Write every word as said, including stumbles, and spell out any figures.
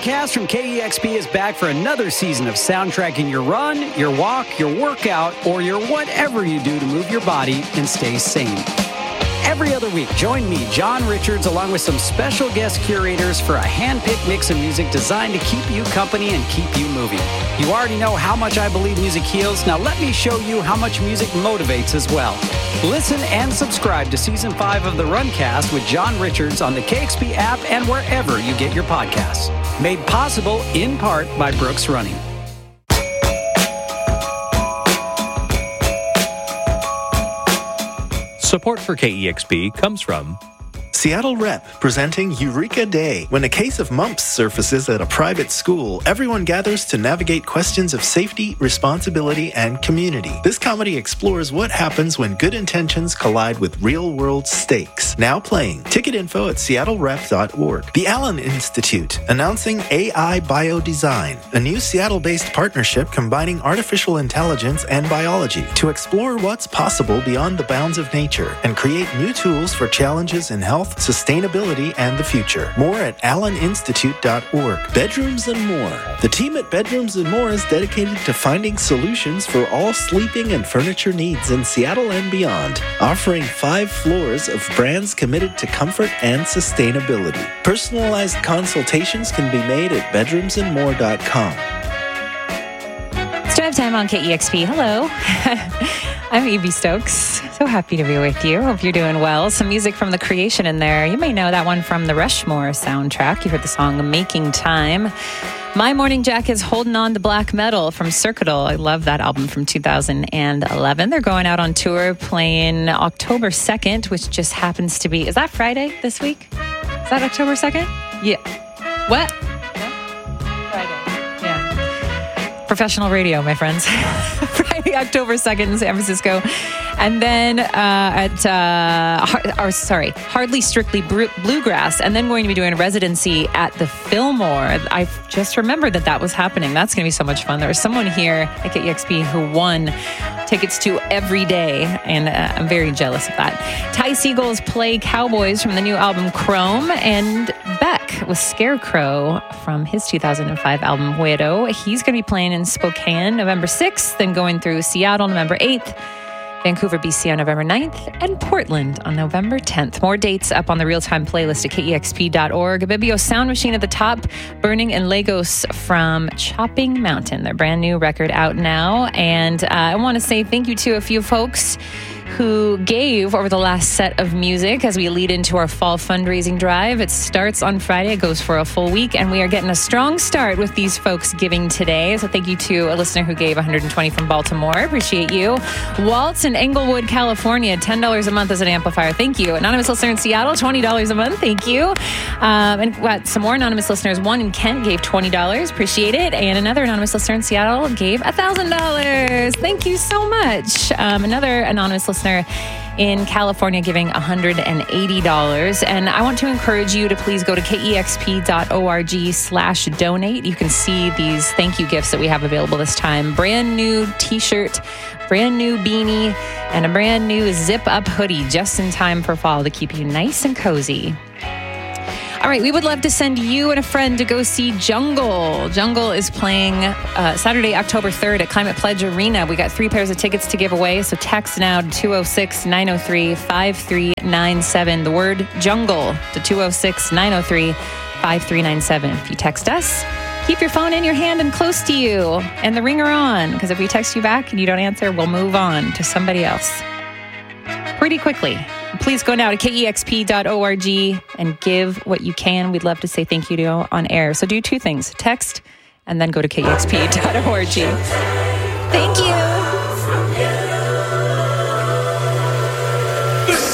Runcast from K E X P is back for another season of soundtracking your run, your walk, your workout, or your whatever you do to move your body and stay sane. Every other week, join me, John Richards, along with some special guest curators for a hand-picked mix of music designed to keep you company and keep you moving. You already know how much I believe music heals. Now let me show you how much music motivates as well. Listen and subscribe to Season five of the Runcast with John Richards on the K X P app and wherever you get your podcasts. Made possible in part by Brooks Running. Support for K E X P comes from Seattle Rep, presenting Eureka Day. When a case of mumps surfaces at a private school, everyone gathers to navigate questions of safety, responsibility, and community. This comedy explores what happens when good intentions collide with real-world stakes. Now playing. Ticket info at seattle rep dot org. The Allen Institute, announcing A I Biodesign, a new Seattle-based partnership combining artificial intelligence and biology to explore what's possible beyond the bounds of nature and create new tools for challenges in health, sustainability, and the future. More at allen institute dot org. Bedrooms and More. The team at Bedrooms and More is dedicated to finding solutions for all sleeping and furniture needs in Seattle and beyond, offering five floors of brands committed to comfort and sustainability. Personalized consultations can be made at bedrooms and more dot com. It's drive time on K E X P. Hello. I'm Evie Stokes. So happy to be with you. Hope you're doing well. Some music from The Creation in there. You may know that one from the Rushmore soundtrack. You heard the song Making Time. My Morning Jack is Holding On to Black Metal from Circuital. I love that album from two thousand eleven. They're going out on tour playing October second, which just happens to be... Is that Friday this week? Is that October second? Yeah. What? Friday. Yeah. Professional radio, my friends. Friday, October second in San Francisco. And then uh, at, uh, Har- or sorry, Hardly Strictly Bluegrass. And then going to be doing a residency at the Fillmore. I just remembered that that was happening. That's going to be so much fun. There was someone here at K E X P who won tickets to Every Day. And uh, I'm very jealous of that. Ty Segall's Play Cowboys from the new album Chrome. And Beck with Scarecrow from his two thousand five album Widow. He's going to be playing in Spokane November sixth, then going through Seattle November eighth. Vancouver, B C on November ninth, and Portland on November tenth. More dates up on the real-time playlist at K E X P dot org. Bibio Sound Machine at the top, Burning in Lagos from Chopping Mountain. Their brand new record out now. And uh, I want to say thank you to a few folks who gave over the last set of music as we lead into our fall fundraising drive. It starts on Friday. It goes for a full week, and we are getting a strong start with these folks giving today. So thank you to a listener who gave one hundred twenty from Baltimore. Appreciate you. Waltz in Englewood, California, ten dollars a month as an amplifier. Thank you. Anonymous listener in Seattle, twenty dollars a month. Thank you. Um, and what, some more anonymous listeners. One in Kent gave twenty dollars. Appreciate it. And another anonymous listener in Seattle gave one thousand dollars. Thank you so much. Um, another anonymous listener in California giving one hundred eighty dollars. And I want to encourage you to please go to K E X P dot org slash donate. You can see these thank you gifts that we have available this time. Brand new t-shirt, brand new beanie, and a brand new zip-up hoodie just in time for fall to keep you nice and cozy. All right, we would love to send you and a friend to go see Jungle. Jungle is playing uh, Saturday, October third at Climate Pledge Arena. We got three pairs of tickets to give away, so text now to two oh six, nine oh three, five three nine seven. The word Jungle to two oh six, nine oh three, five three nine seven. If you text us, keep your phone in your hand and close to you and the ringer on, because if we text you back and you don't answer, we'll move on to somebody else pretty quickly. Please go now to K E X P dot org and give what you can. We'd love to say thank you to you on air. So do two things. Text and then go to K E X P dot org. Thank you.